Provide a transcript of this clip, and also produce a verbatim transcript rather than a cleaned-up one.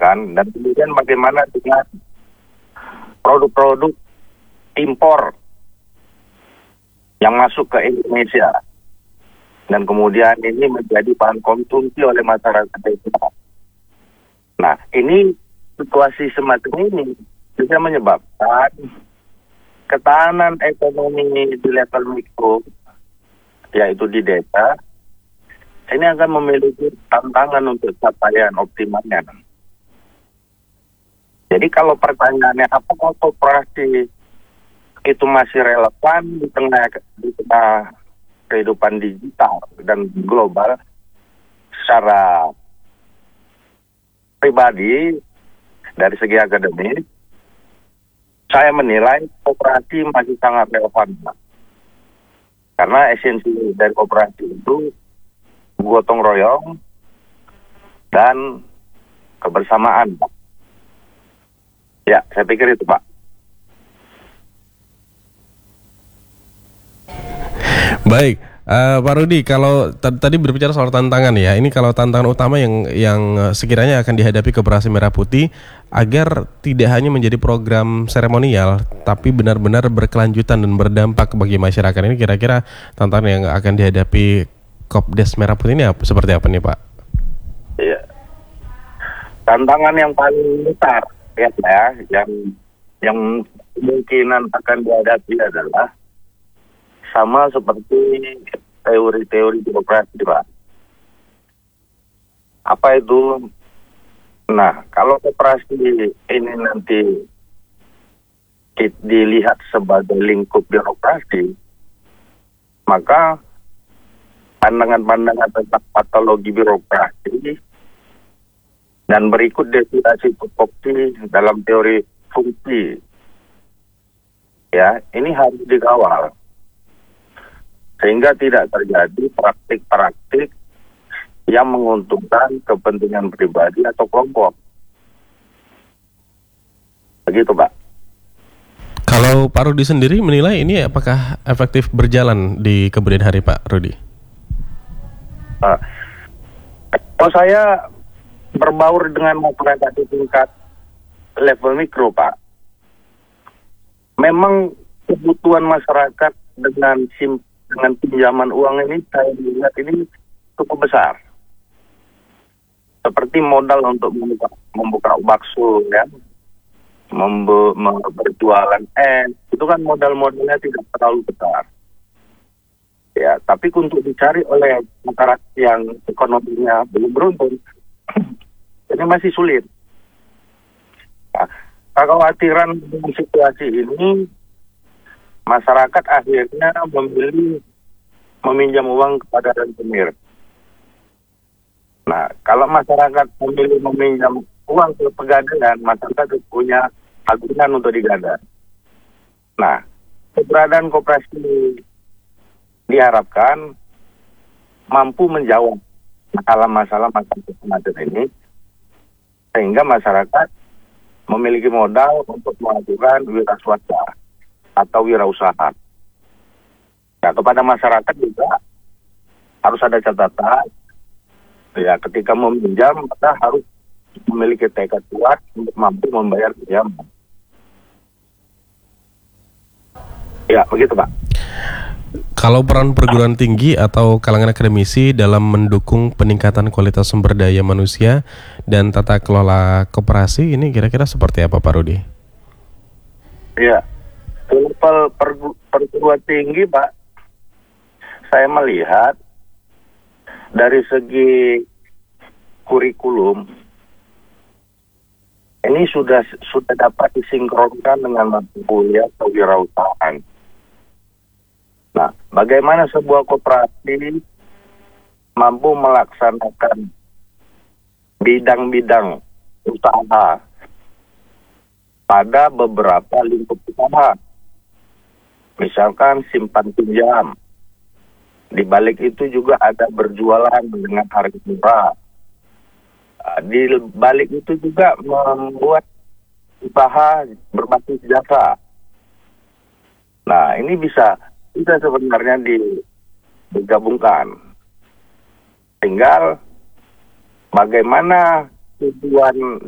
kan. Dan kemudian bagaimana dengan produk-produk impor yang masuk ke Indonesia. Dan kemudian ini menjadi bahan konsumsi oleh masyarakat kita. Nah, ini situasi semacam ini bisa menyebabkan ketahanan ekonomi di level mikro, yaitu di desa, ini akan memiliki tantangan untuk capaian optimalnya. Jadi kalau pertanyaannya apakah koperasi itu masih relevan di tengah di tengah kehidupan digital dan global, secara pribadi dari segi akademis, saya menilai koperasi masih sangat relevan. Karena esensi dari koperasi itu gotong royong dan kebersamaan, Pak. Ya, saya pikir itu, Pak. Baik, uh, Pak Rudi, kalau t- tadi berbicara soal tantangan ya, ini kalau tantangan utama yang yang sekiranya akan dihadapi Koperasi Merah Putih agar tidak hanya menjadi program seremonial, tapi benar-benar berkelanjutan dan berdampak bagi masyarakat, ini kira-kira tantangan yang akan dihadapi Kopdes Merah Putih ini apa, seperti apa nih, Pak? Iya, tantangan yang paling besar ya, ya yang yang kemungkinan akan dihadapi adalah sama seperti teori-teori demokrasi, Pak. Apa itu? Nah, kalau koperasi ini nanti dilihat sebagai lingkup birokrasi, maka pandangan-pandangan tentang patologi birokrasi dan berikut definisi tupoksi dalam teori fungsi, ya, ini harus dikawal sehingga tidak terjadi praktik-praktik yang menguntungkan kepentingan pribadi atau kelompok. Begitu, Pak. Kalau Pak Rudi sendiri menilai ini apakah efektif berjalan di kemudian hari, Pak Rudi? Uh, kalau saya berbaur dengan masyarakat di tingkat level mikro, Pak, memang kebutuhan masyarakat dengan sim dengan pinjaman uang ini saya lihat ini cukup besar. Seperti modal untuk membuka, membuka bakso, ya, membe, berjualan es, itu kan modal-modalnya tidak terlalu besar. Ya, tapi untuk dicari oleh masyarakat yang ekonominya belum beruntung, ini masih sulit. Nah, kekhawatiran dengan situasi ini, masyarakat akhirnya memilih meminjam uang kepada rentenir. Nah, kalau masyarakat memilih meminjam uang ke pegadaian, masyarakat punya agunan untuk digadai. Nah, keberadaan koperasi diharapkan mampu menjawab masalah-masalah masyarakat semacam ini, sehingga masyarakat memiliki modal untuk melakukan wira swasta atau wirausaha. Nah, kepada masyarakat juga harus ada catatan, ya, ketika meminjam kita harus memiliki tekad kuat untuk mampu membayar pinjaman. Ya, begitu, Pak. Kalau peran perguruan tinggi atau kalangan akademisi dalam mendukung peningkatan kualitas sumber daya manusia dan tata kelola koperasi ini kira-kira seperti apa, Pak Rudi? Ya, level pergu- perguruan tinggi, Pak, saya melihat dari segi kurikulum ini sudah sudah dapat disinkronkan dengan mata kuliah kewirausahaan. Nah, bagaimana sebuah koperasi mampu melaksanakan bidang-bidang usaha pada beberapa lingkup usaha. Misalkan simpan pinjam. Di balik itu juga ada berjualan dengan harga murah. Di balik itu juga membuat usaha berbasis jasa. Nah, ini bisa bisa sebenarnya digabungkan. Tinggal bagaimana tujuan